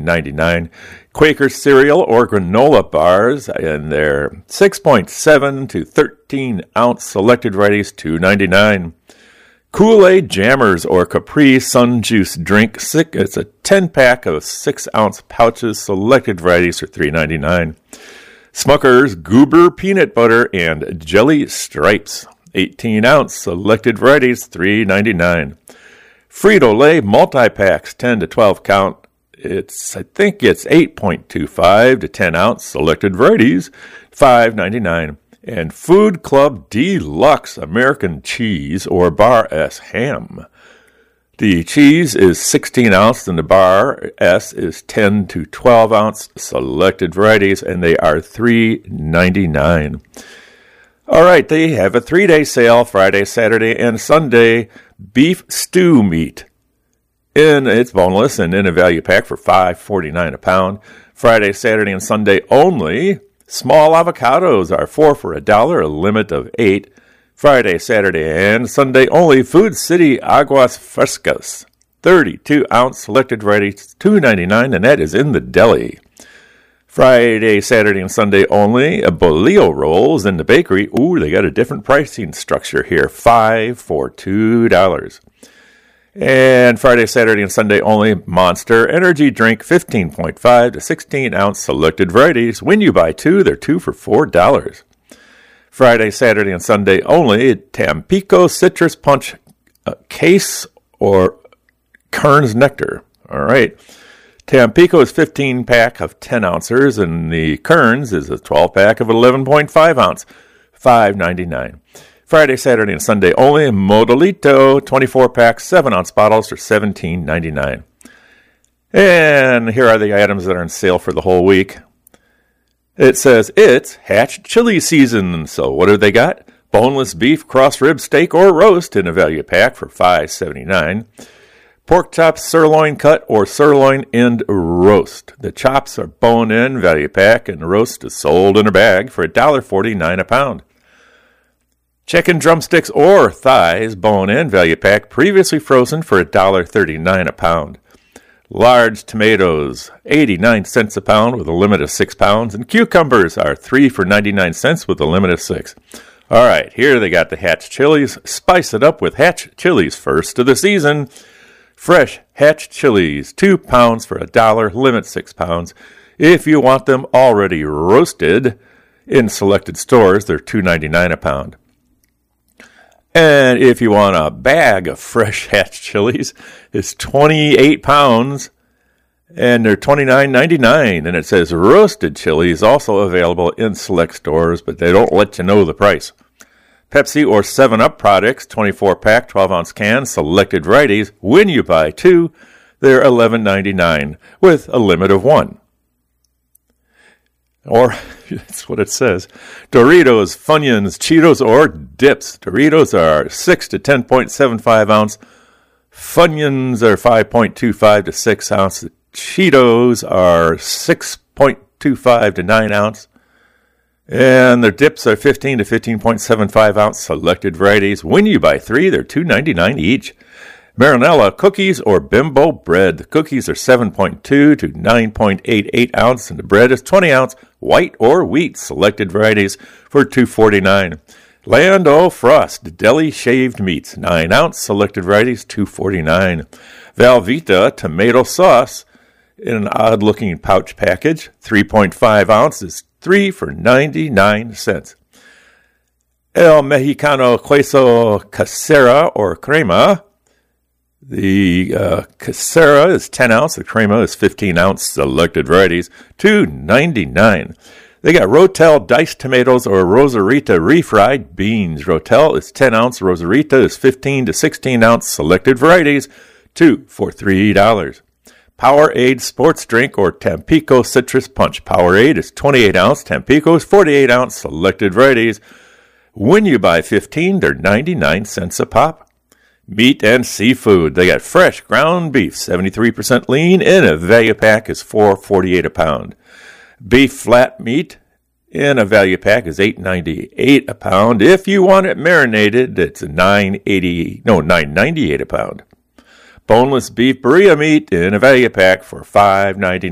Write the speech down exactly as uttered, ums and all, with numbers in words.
ninety-nine. Quaker cereal or granola bars in their six point seven to thirteen ounce selected varieties, two ninety-nine. Kool-Aid Jammers or Capri Sun Juice drink. It's a ten pack of six ounce pouches, selected varieties for three ninety-nine. Smucker's Goober Peanut Butter and Jelly Stripes, eighteen ounce selected varieties, three ninety-nine. Frito-Lay multi-packs, ten to twelve count. It's, I think it's eight point two five to ten ounce selected varieties, five ninety-nine. And Food Club Deluxe American Cheese or Bar S ham. The cheese is sixteen ounce and the Bar S is ten to twelve ounce selected varieties, and they are three ninety-nine. All right, they have a three-day sale, Friday, Saturday, and Sunday. Beef stew meat. In it's boneless and in a value pack for five forty-nine a pound. Friday, Saturday, and Sunday only. Small avocados are four for a dollar, a limit of eight. Friday, Saturday, and Sunday only. Food City Aguas Frescas, thirty-two ounce selected varieties, two ninety-nine, and that is in the deli. Friday, Saturday, and Sunday only. A Bolillo rolls in the bakery. Ooh, they got a different pricing structure here. Five for two dollars. And Friday, Saturday, and Sunday only, Monster Energy Drink, fifteen point five to sixteen ounce selected varieties. When you buy two, they're two for four dollars. Friday, Saturday, and Sunday only, Tampico Citrus Punch uh, Case or Kern's Nectar. All right. Tampico is fifteen pack of ten ounces, and the Kern's is a twelve pack of eleven point five ounce, five ninety-nine. Friday, Saturday, and Sunday only, Modelito, twenty-four pack, seven ounce bottles for seventeen ninety-nine. And here are the items that are on sale for the whole week. It says it's Hatch chili season. So what have they got? Boneless beef, cross rib steak, or roast in a value pack for five seventy-nine. Pork chops, sirloin cut, or sirloin end roast. The chops are bone-in value pack, and the roast is sold in a bag for one forty-nine a pound. Chicken drumsticks or thighs, bone-in value pack, previously frozen for one thirty-nine a pound. Large tomatoes, eighty-nine cents a pound with a limit of six pounds. And cucumbers are three for ninety-nine cents with a limit of six. All right, here they got the Hatch chilies. Spice it up with Hatch chilies, first of the season. Fresh Hatch chilies, two pounds for a dollar, limit six pounds. If you want them already roasted in selected stores, they're two ninety-nine a pound. And if you want a bag of fresh Hatch chilies, it's twenty-eight pounds, and they're twenty-nine ninety-nine. And it says roasted chilies also available in select stores, but they don't let you know the price. Pepsi or seven up products, twenty-four pack, twelve ounce cans, selected varieties. When you buy two, they're eleven ninety-nine with a limit of one. Or, that's what it says. Doritos, Funyuns, Cheetos, or dips. Doritos are six to ten point seven five ounce. Funyuns are five point two five to six ounce. Cheetos are six point two five to nine ounce. And their dips are fifteen to fifteen point seven five ounce selected varieties. When you buy three, they're two ninety-nine each. Marinella cookies or Bimbo bread. The cookies are seven point two to nine point eight eight ounce, and the bread is twenty ounce, white or wheat, selected varieties for two forty-nine. Land O'Frost deli shaved meats, nine ounce, selected varieties, two forty-nine. Velveeta tomato sauce in an odd-looking pouch package, three point five ounces, three for ninety-nine cents. El Mexicano Queso Casera or Crema. The uh, Casera is ten ounce. The Crema is fifteen ounce. Selected varieties, two ninety-nine. They got Rotel diced tomatoes or Rosarita refried beans. Rotel is ten ounce. Rosarita is fifteen to sixteen ounce. Selected varieties, two for three dollars. Powerade sports drink or Tampico citrus punch. Powerade is twenty-eight ounce. Tampico is forty-eight ounce. Selected varieties. When you buy fifteen, they're ninety-nine cents a pop. Meat and seafood. They got fresh ground beef, seventy-three percent lean, in a value pack is four forty-eight a pound. Beef flat meat in a value pack is eight ninety-eight a pound. If you want it marinated, it's nine eighty, no, nine ninety-eight a pound. Boneless beef burrito meat in a value pack for five ninety-nine.